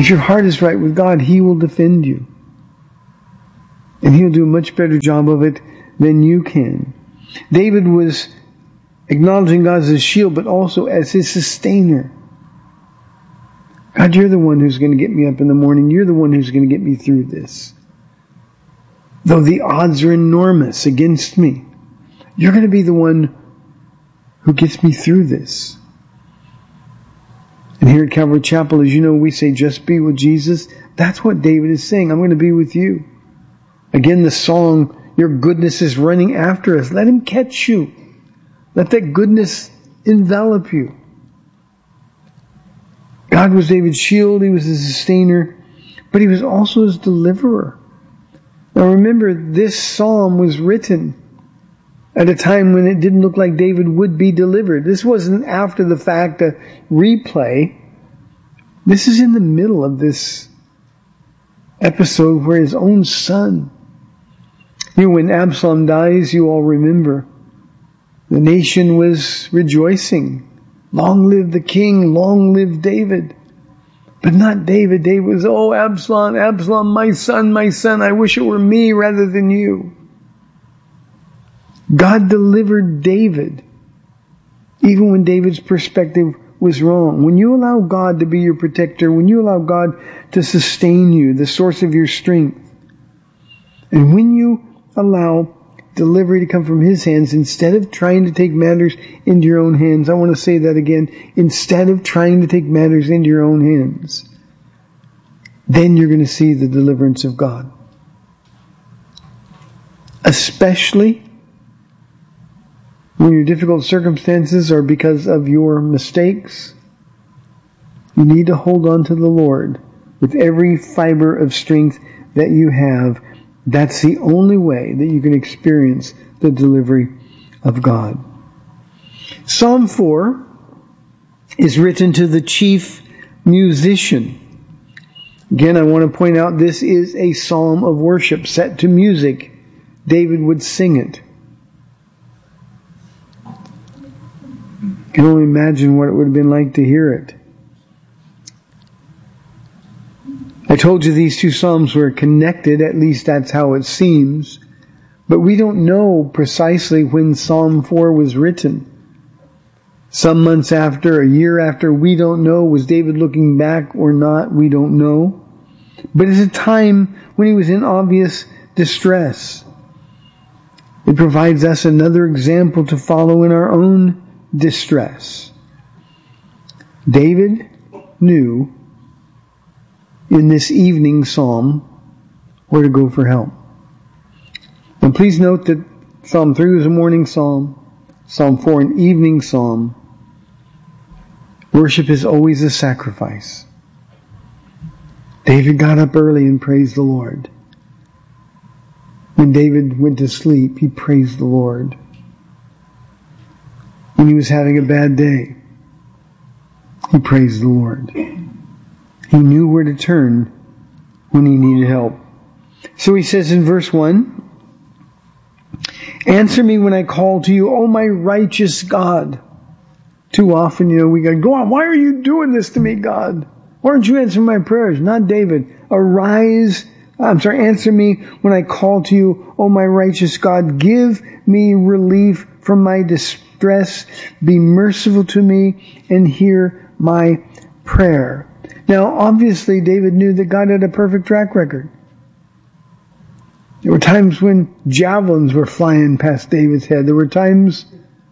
If your heart is right with God, He will defend you. And He'll do a much better job of it than you can. David was acknowledging God as his shield, but also as his sustainer. God, you're the one who's going to get me up in the morning. You're the one who's going to get me through this. Though the odds are enormous against me, you're going to be the one who gets me through this. And here at Calvary Chapel, as you know, we say, just be with Jesus. That's what David is saying. I'm going to be with you. Again, the song, your goodness is running after us. Let Him catch you. Let that goodness envelop you. God was David's shield. He was his sustainer. But He was also his deliverer. Now remember, this psalm was written at a time when it didn't look like David would be delivered. This wasn't after the fact, a replay. This is in the middle of this episode where his own son, when Absalom dies, you all remember, the nation was rejoicing. Long live the king, long live David. But not David. David was, oh, Absalom, Absalom, my son, I wish it were me rather than you. God delivered David, even when David's perspective was wrong. When you allow God to be your protector, when you allow God to sustain you, the source of your strength, and when you allow delivery to come from His hands, instead of trying to take matters into your own hands, I want to say that again, instead of trying to take matters into your own hands, then you're going to see the deliverance of God. Especially when your difficult circumstances are because of your mistakes, you need to hold on to the Lord with every fiber of strength that you have. That's the only way that you can experience the delivery of God. Psalm 4 is written to the chief musician. Again, I want to point out this is a psalm of worship set to music. David would sing it. I can only imagine what it would have been like to hear it. I told you these two psalms were connected, at least that's how it seems, but we don't know precisely when Psalm 4 was written. Some months after, a year after, we don't know. Was David looking back or not? We don't know. But it's a time when he was in obvious distress. It provides us another example to follow in our own distress. David knew in this evening psalm where to go for help. And please note that Psalm 3 was a morning psalm, Psalm 4 an evening psalm. Worship is always a sacrifice. David got up early and praised the Lord. When David went to sleep, he praised the Lord. When he was having a bad day, he praised the Lord. He knew where to turn when he needed help. So he says in verse 1, answer me when I call to you, O my righteous God. Too often, we go on, why are you doing this to me, God? Why aren't you answering my prayers? Not David. Answer me when I call to you, O my righteous God. Give me relief from my distress. Be merciful to me and hear my prayer. Now, obviously, David knew that God had a perfect track record. There were times when javelins were flying past David's head. There were times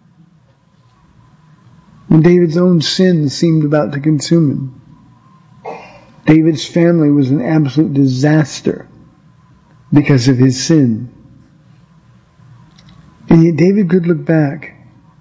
when David's own sin seemed about to consume him. David's family was an absolute disaster because of his sin. And yet David could look back,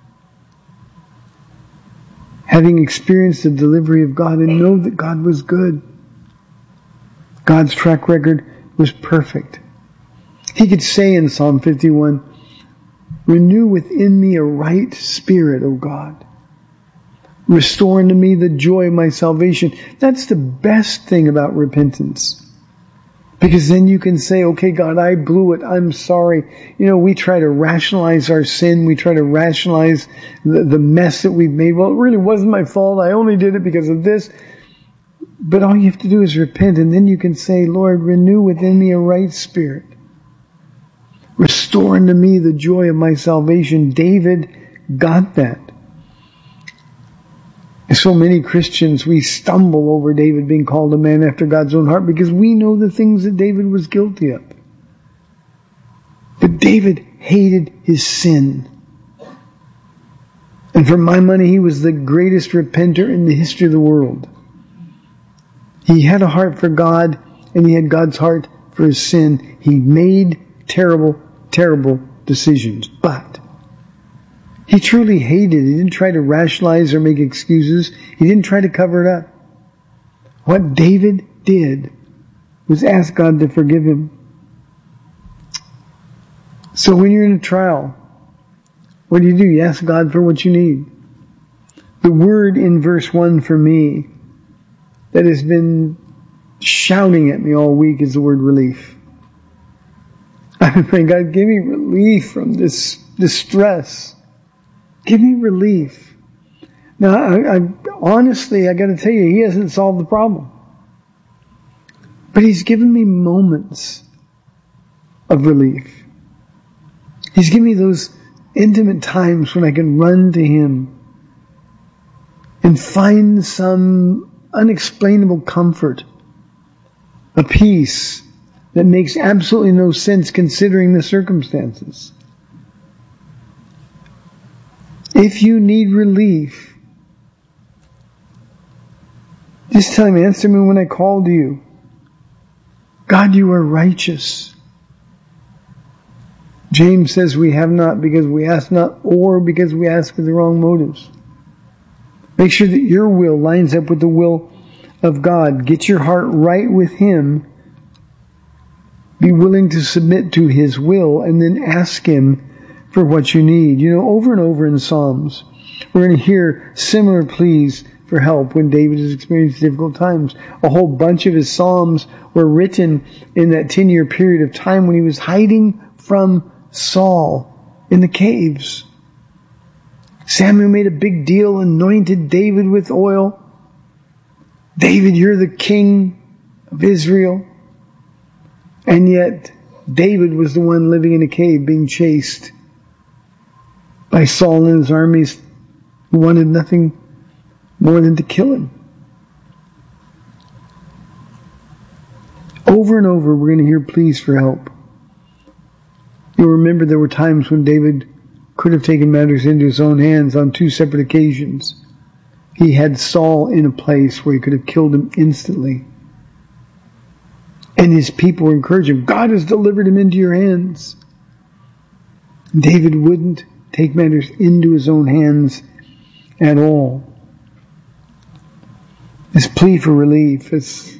having experienced the delivery of God, and know that God was good. God's track record was perfect. He could say in Psalm 51, renew within me a right spirit, O God. Restore unto me the joy of my salvation. That's the best thing about repentance. Because then you can say, okay, God, I blew it. I'm sorry. We try to rationalize our sin. We try to rationalize the mess that we've made. Well, it really wasn't my fault. I only did it because of this. But all you have to do is repent, and then you can say, Lord, renew within me a right spirit. Restore unto me the joy of my salvation. David got that. And so many Christians, we stumble over David being called a man after God's own heart because we know the things that David was guilty of. But David hated his sin. And for my money, he was the greatest repenter in the history of the world. He had a heart for God, and he had God's heart for his sin. He made terrible, terrible decisions. But he truly hated it. He didn't try to rationalize or make excuses. He didn't try to cover it up. What David did was ask God to forgive him. So when you're in a trial, what do? You ask God for what you need. The word in verse 1 for me that has been shouting at me all week is the word relief. I've been praying, God, give me relief from this distress. Give me relief. Now, I honestly, I got to tell you, he hasn't solved the problem. But he's given me moments of relief. He's given me those intimate times when I can run to him and find some unexplainable comfort, a peace that makes absolutely no sense considering the circumstances. If you need relief, this time answer me when I call to you. God, you are righteous. James says we have not because we ask not, or because we ask with the wrong motives. Make sure that your will lines up with the will of God. Get your heart right with him. Be willing to submit to his will, and then ask him for what you need. You know, over and over in Psalms, we're going to hear similar pleas for help when David has experienced difficult times. A whole bunch of his Psalms were written in that 10-year period of time when he was hiding from Saul in the caves. Samuel made a big deal, anointed David with oil. David, you're the king of Israel. And yet, David was the one living in a cave being chased by Saul and his armies who wanted nothing more than to kill him. Over and over, we're going to hear pleas for help. You'll remember there were times when David could have taken matters into his own hands on 2 separate occasions. He had Saul in a place where he could have killed him instantly. And his people were encouraging him, God has delivered him into your hands. David wouldn't take matters into his own hands at all. This plea for relief has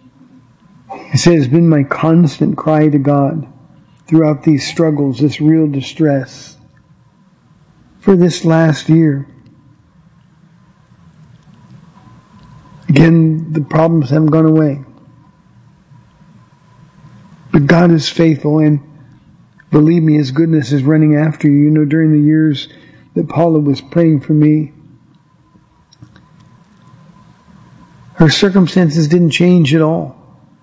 been my constant cry to God throughout these struggles, this real distress for this last year. Again, the problems haven't gone away. But God is faithful, and believe me, his goodness is running after you. You know, during the years that Paula was praying for me, her circumstances didn't change at all.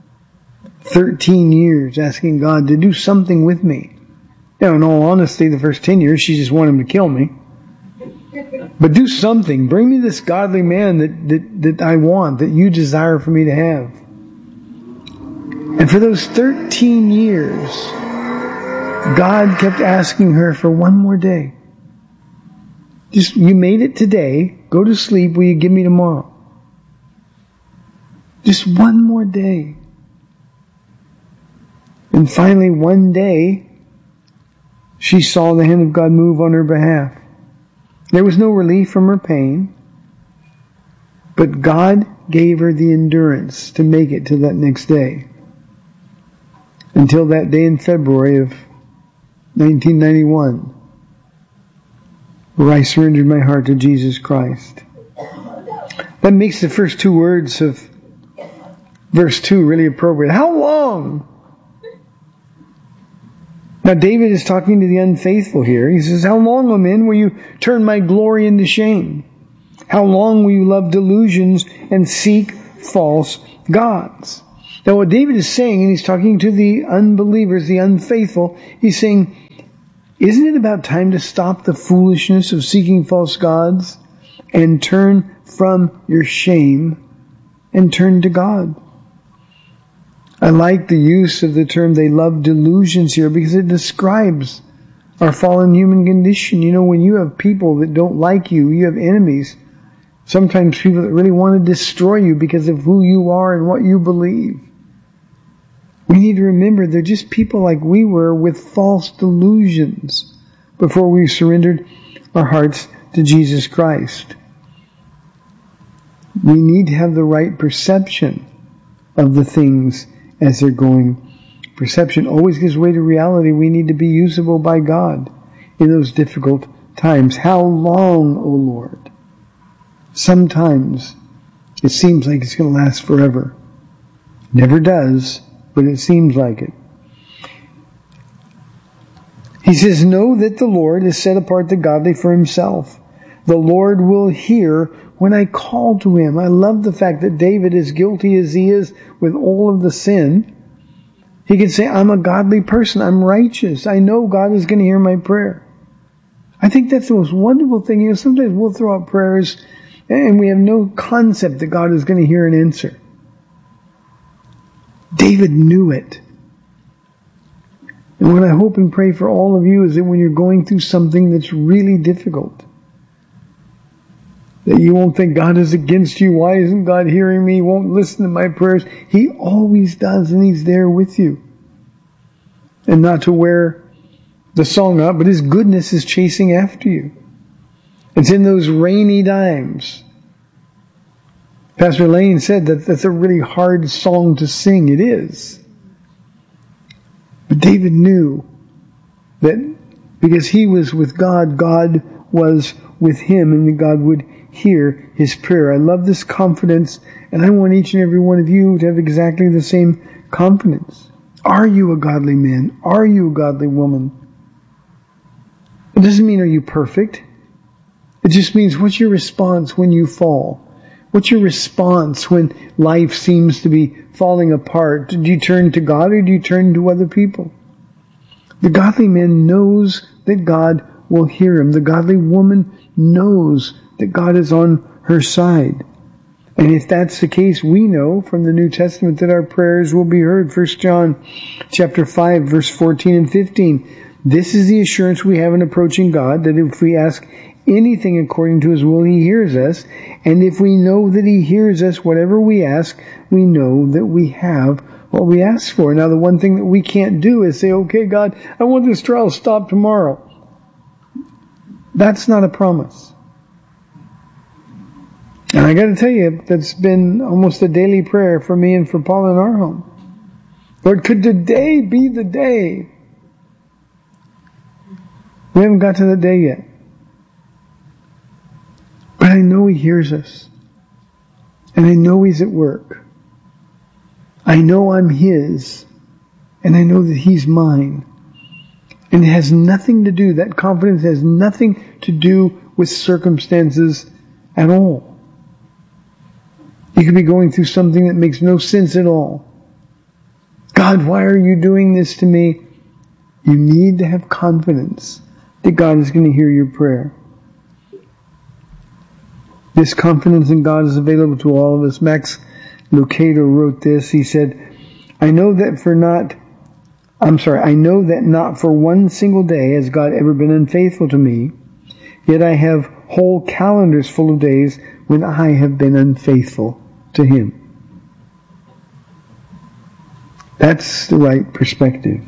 13 years asking God to do something with me. Now, in all honesty, the first 10 years, she just wanted him to kill me. But do something. Bring me this godly man that I want, that you desire for me to have. And for those 13 years, God kept asking her for one more day. Just, you made it today. Go to sleep. Will you give me tomorrow? Just one more day. And finally, one day, she saw the hand of God move on her behalf. There was no relief from her pain, but God gave her the endurance to make it to that next day. Until that day in February of 1991, where I surrendered my heart to Jesus Christ. That makes the first 2 words of verse 2 really appropriate. How long? Now David is talking to the unfaithful here. He says, how long, O men, will you turn my glory into shame? How long will you love delusions and seek false gods. Now what David is saying, and he's talking to the unbelievers, the unfaithful, he's saying, isn't it about time to stop the foolishness of seeking false gods and turn from your shame and turn to God? I like the use of the term "they love delusions" here because it describes our fallen human condition. You know, when you have people that don't like you, you have enemies, sometimes people that really want to destroy you because of who you are and what you believe. We need to remember they're just people like we were with false delusions before we surrendered our hearts to Jesus Christ. We need to have the right perception of the things as they're going. Perception always gives way to reality. We need to be usable by God in those difficult times. How long, O Lord? Sometimes it seems like it's going to last forever. Never does, but it seems like it. He says, know that the Lord has set apart the godly for himself. The Lord will hear when I call to him. I love the fact that David, as guilty as he is with all of the sin, he can say, I'm a godly person. I'm righteous. I know God is going to hear my prayer. I think that's the most wonderful thing. You know, sometimes we'll throw out prayers and we have no concept that God is going to hear an answer. David knew it. And what I hope and pray for all of you is that when you're going through something that's really difficult, that you won't think God is against you. Why isn't God hearing me? He won't listen to my prayers. He always does, and he's there with you. And not to wear the song up, but his goodness is chasing after you. It's in those rainy times. Pastor Lane said that that's a really hard song to sing. It is. But David knew that because he was with God, God was with him, and that God would hear his prayer. I love this confidence, and I want each and every one of you to have exactly the same confidence. Are you a godly man? Are you a godly woman? It doesn't mean are you perfect. It just means what's your response when you fall? What's your response when life seems to be falling apart? Do you turn to God or do you turn to other people? The godly man knows that God will hear him. The godly woman knows that God is on her side. And if that's the case, we know from the New Testament that our prayers will be heard. 1 John chapter 5, verse 14 and 15. This is the assurance we have in approaching God, that if we ask anything according to his will, he hears us. And if we know that he hears us, whatever we ask, we know that we have what we ask for. Now, the one thing that we can't do is say, okay, God, I want this trial to stop tomorrow. That's not a promise. And I got to tell you, that's been almost a daily prayer for me and for Paul in our home. Lord, could today be the day? We haven't got to the day yet. But I know he hears us. And I know he's at work. I know I'm his. And I know that he's mine. And it has nothing to do, that confidence has nothing to do with circumstances at all. You could be going through something that makes no sense at all. God, why are you doing this to me? You need to have confidence that God is going to hear your prayer. This confidence in God is available to all of us. Max Lucado wrote this. He said, I know that not for one single day has God ever been unfaithful to me, yet I have whole calendars full of days when I have been unfaithful to him. That's the right perspective.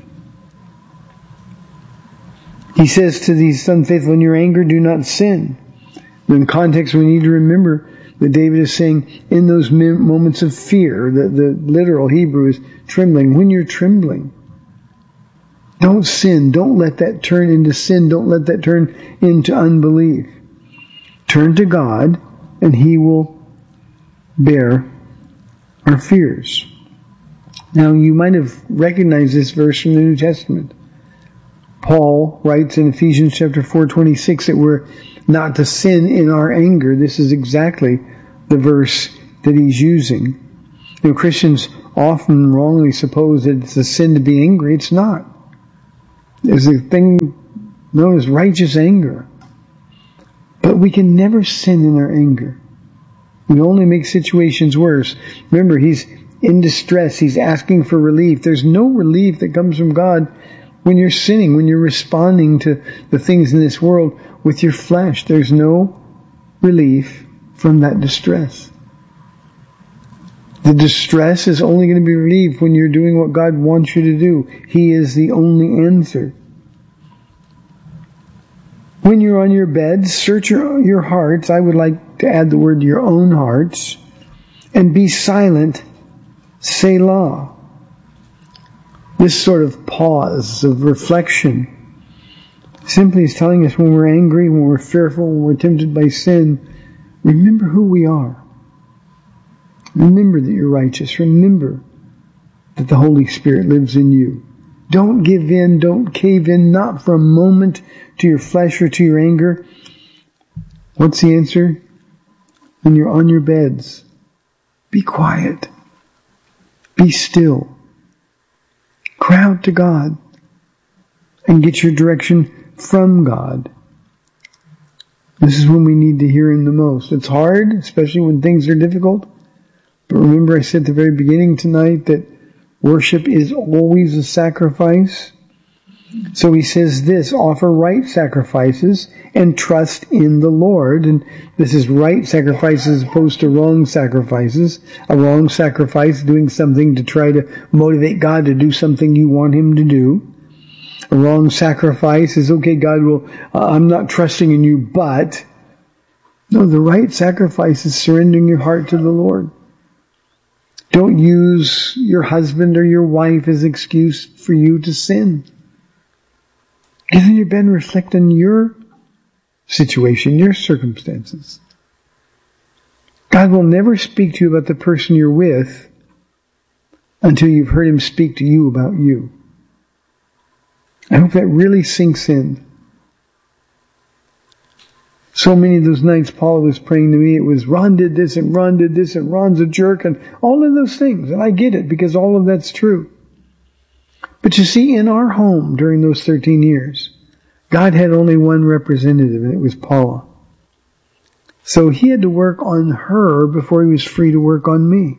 He says to these unfaithful, in your anger do not sin. In context, we need to remember that David is saying in those moments of fear, the literal Hebrew is trembling. When you're trembling, don't sin. Don't let that turn into sin. Don't let that turn into unbelief. Turn to God, and he will bear our fears. Now, you might have recognized this verse from the New Testament. Paul writes in Ephesians chapter 4:26 that we're not to sin in our anger. This is exactly the verse that he's using. Christians often wrongly suppose that it's a sin to be angry. It's not. There's a thing known as righteous anger. But we can never sin in our anger. We only make situations worse. Remember, he's in distress. He's asking for relief. There's no relief that comes from God when you're sinning, when you're responding to the things in this world with your flesh. There's no relief from that distress. The distress is only going to be relieved when you're doing what God wants you to do. He is the only answer. When you're on your bed, search your hearts. I would like to add the word your own hearts. And be silent. Selah. This sort of pause of reflection simply is telling us when we're angry, when we're fearful, when we're tempted by sin, remember who we are. Remember that you're righteous. Remember that the Holy Spirit lives in you. Don't give in. Don't cave in, not for a moment, to your flesh or to your anger. What's the answer? When you're on your beds, be quiet. Be still. Cry out to God and get your direction from God. This is when we need to hear Him the most. It's hard, especially when things are difficult. But remember, I said at the very beginning tonight that worship is always a sacrifice. So he says this, offer right sacrifices and trust in the Lord. And this is right sacrifices as opposed to wrong sacrifices. A wrong sacrifice, doing something to try to motivate God to do something you want Him to do. A wrong sacrifice is, okay, God I'm not trusting in you, but... No, the right sacrifice is surrendering your heart to the Lord. Don't use your husband or your wife as excuse for you to sin. Get in your bed and reflect on your situation, your circumstances. God will never speak to you about the person you're with until you've heard Him speak to you about you. I hope that really sinks in. So many of those nights Paula was praying to me, it was Ron did this and Ron did this and Ron's a jerk and all of those things. And I get it because all of that's true. But you see, in our home during those 13 years, God had only one representative, and it was Paula. So He had to work on her before He was free to work on me.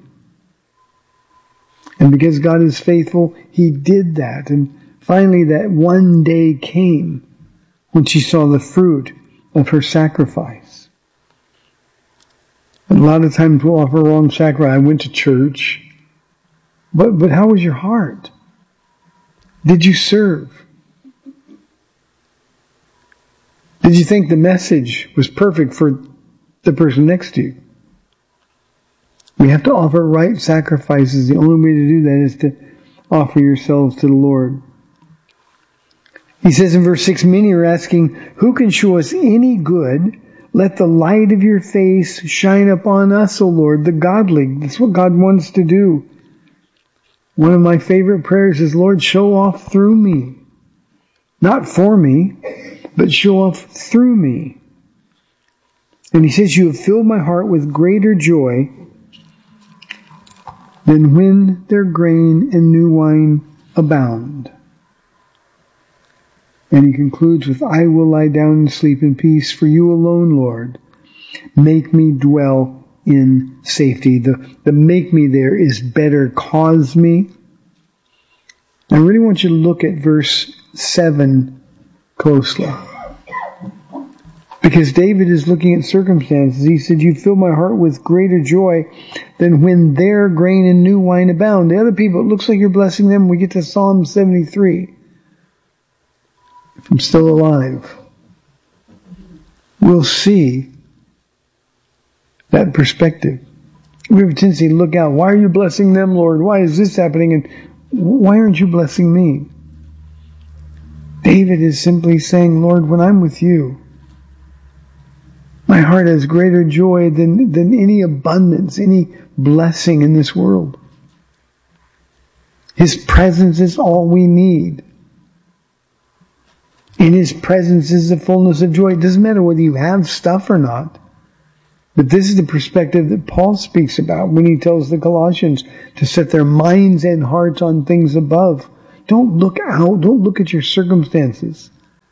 And because God is faithful, He did that. And finally that one day came when she saw the fruit of her sacrifice. And a lot of times we'll offer wrong sacrifice. I went to church. But how was your heart? Did you serve? Did you think the message was perfect for the person next to you? We have to offer right sacrifices. The only way to do that is to offer yourselves to the Lord. He says in verse 6, many are asking, who can show us any good? Let the light of your face shine upon us, O Lord, the godly. That's what God wants to do. One of my favorite prayers is, Lord, show off through me. Not for me, but show off through me. And He says, you have filled my heart with greater joy than when their grain and new wine abound. And He concludes with, I will lie down and sleep in peace, for you alone, Lord, make me dwell in safety. The make me there is better cause me. I really want you to look at verse 7 closely. Because David is looking at circumstances. He said, you fill my heart with greater joy than when their grain and new wine abound. The other people, it looks like you're blessing them. We get to Psalm 73. If I'm still alive, we'll see that perspective. We have a tendency to look out. Why are you blessing them, Lord? Why is this happening? And why aren't you blessing me? David is simply saying, Lord, when I'm with you, my heart has greater joy than any abundance, any blessing in this world. His presence is all we need. In His presence is the fullness of joy. It doesn't matter whether you have stuff or not. But this is the perspective that Paul speaks about when he tells the Colossians to set their minds and hearts on things above. Don't look out. Don't look at your circumstances.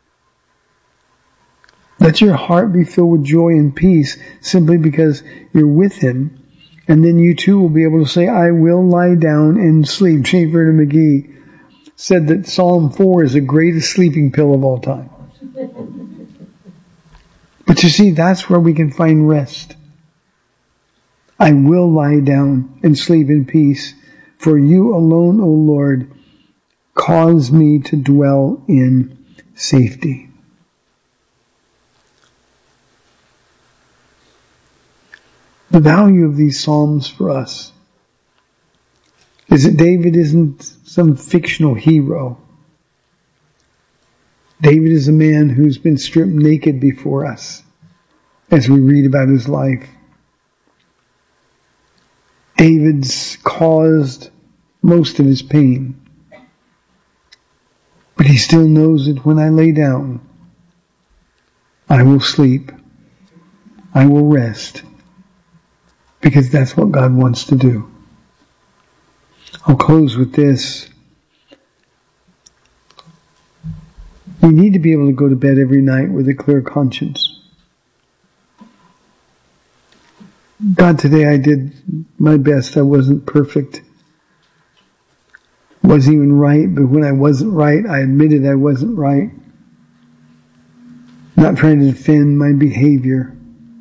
Let your heart be filled with joy and peace simply because you're with him. And then you too will be able to say, I will lie down and sleep. J. Vernon McGee said that Psalm 4 is the greatest sleeping pill of all time. But you see, that's where we can find rest. I will lie down and sleep in peace, for you alone, O Lord, cause me to dwell in safety. The value of these Psalms for us is that David isn't some fictional hero. David is a man who's been stripped naked before us as we read about his life. David's caused most of his pain. But he still knows that when I lay down, I will sleep. I will rest. Because that's what God wants to do. I'll close with this. We need to be able to go to bed every night with a clear conscience. God, today I did my best. I wasn't perfect. Wasn't even right, but when I wasn't right, I admitted I wasn't right. Not trying to defend my behavior.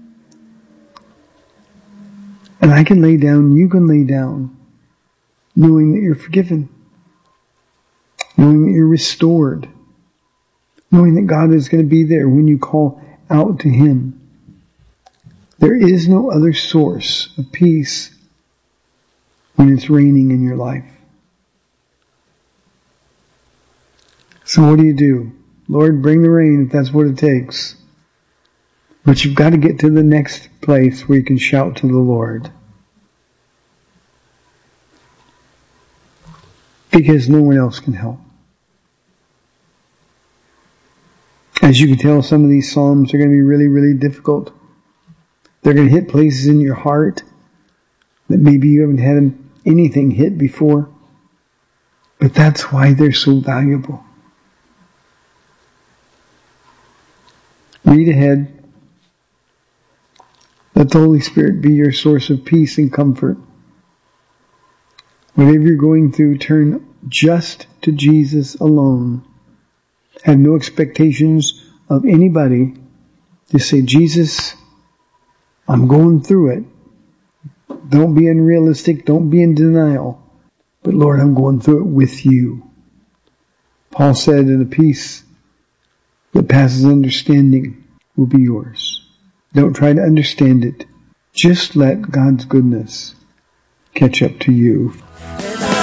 And I can lay down, you can lay down, knowing that you're forgiven. Knowing that you're restored. Knowing that God is going to be there when you call out to him. There is no other source of peace when it's raining in your life. So what do? Lord, bring the rain if that's what it takes. But you've got to get to the next place where you can shout to the Lord. Because no one else can help. As you can tell, some of these Psalms are going to be really, really difficult. They're going to hit places in your heart that maybe you haven't had anything hit before. But that's why they're so valuable. Read ahead. Let the Holy Spirit be your source of peace and comfort. Whatever you're going through, turn just to Jesus alone. Have no expectations of anybody. Just say, Jesus, I'm going through it. Don't be unrealistic. Don't be in denial. But Lord, I'm going through it with you. Paul said, and a peace that passes understanding will be yours. Don't try to understand it. Just let God's goodness catch up to you.